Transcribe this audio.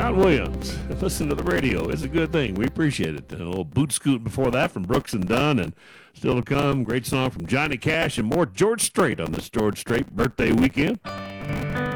Don Williams. Listen to the radio. It's a good thing. We appreciate it. A little boot scoot before that from Brooks and Dunn, and still to come, great song from Johnny Cash and more George Strait on this George Strait birthday weekend.